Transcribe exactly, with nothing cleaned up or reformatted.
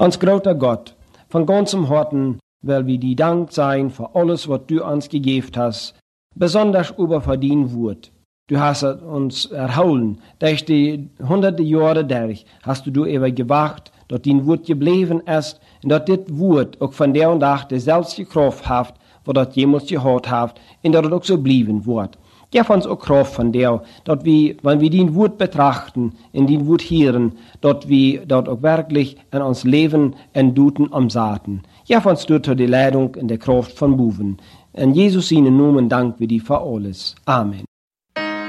Ons grote Gott, von ganzem Herzen will wir dir Dank sein für alles, was du uns gegeben hast, besonders über verdient Wort. Du hast uns erholen, durch die hunderte Jahre durch hast du du eben gewacht, dass dein Wort geblieben ist und dass das Wort auch von der und Tag dieselbe Kraft hat, wo das jemals gehört hat, und dass es auch so bleiben wird. Gib uns auch Kraft von der, dass wir, wenn wir dein Wort betrachten, in dein Wort hören, dass wir dort auch wirklich in uns Leben und Duten umsaten. Gib uns dort die Leitung in der Kraft von Buven. In Jesus seinen Namen danken wir dir für alles. Amen.